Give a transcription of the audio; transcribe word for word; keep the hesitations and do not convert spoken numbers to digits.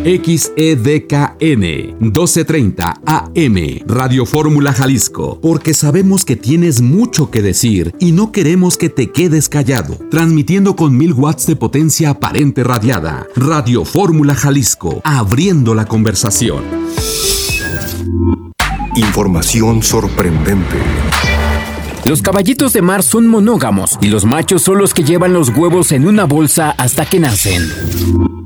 X E D K N doce treinta A M, Radio Fórmula Jalisco, porque sabemos que tienes mucho que decir y no queremos que te quedes callado. Transmitiendo con mil watts de potencia aparente radiada. Radio Fórmula Jalisco, abriendo la conversación. Información sorprendente. Los caballitos de mar son monógamos y los machos son los que llevan los huevos en una bolsa hasta que nacen.